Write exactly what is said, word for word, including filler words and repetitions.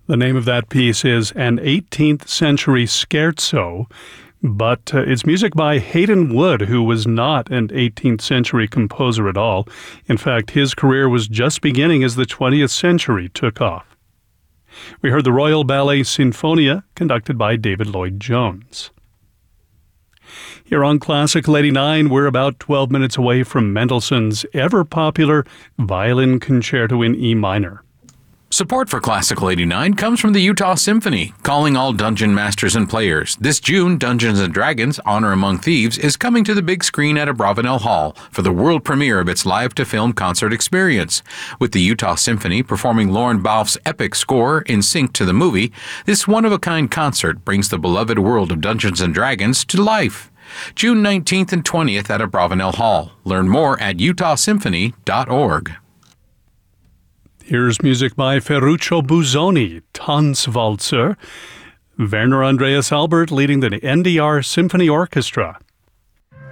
The name of that piece is An eighteenth Century Scherzo, but uh, it's music by Hayden Wood, who was not an eighteenth century composer at all. In fact, his career was just beginning as the twentieth century took off. We heard the Royal Ballet Sinfonia, conducted by David Lloyd Jones. Here on Classical eighty-nine, we're about twelve minutes away from Mendelssohn's ever-popular Violin Concerto in E minor. Support for Classical eighty-nine comes from the Utah Symphony, calling all dungeon masters and players. This June, Dungeons and Dragons: Honor Among Thieves is coming to the big screen at Abravanel Hall for the world premiere of its live-to-film concert experience. With the Utah Symphony performing Lorne Balfe's epic score in sync to the movie, this one-of-a-kind concert brings the beloved world of Dungeons and Dragons to life. June nineteenth and twentieth at Abravanel Hall. Learn more at utah symphony dot org. Here's music by Ferruccio Busoni, Tanzwalzer. Werner Andreas Albert leading the N D R Symphony Orchestra.